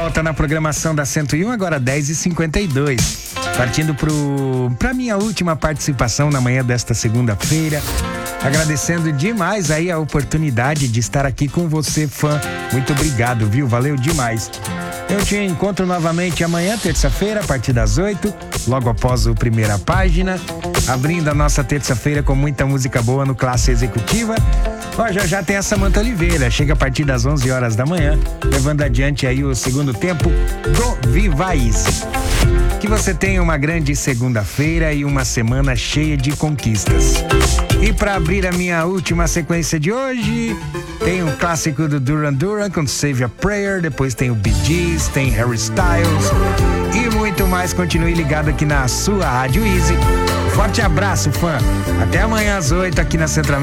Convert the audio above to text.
volta na programação da 101, agora 10h52. Partindo pra minha última participação na manhã desta segunda-feira. Agradecendo demais aí a oportunidade de estar aqui com você, fã. Muito obrigado, viu? Valeu demais. Eu te encontro novamente amanhã, terça-feira, a partir das 8, logo após o Primeira Página, abrindo a nossa terça-feira com muita música boa no Classe Executiva. Ó, já tem a Samanta Oliveira, chega a partir das 11 horas da manhã, levando adiante aí o segundo tempo do Viva Easy. Que você tenha uma grande segunda-feira e uma semana cheia de conquistas. E para abrir a minha última sequência de hoje, tem um clássico do Duran Duran com Save a Prayer, depois tem o Bee Gees, tem Harry Styles e muito mais. Continue ligado aqui na sua Rádio Easy. Forte abraço, fã. Até amanhã às 8 aqui na Central.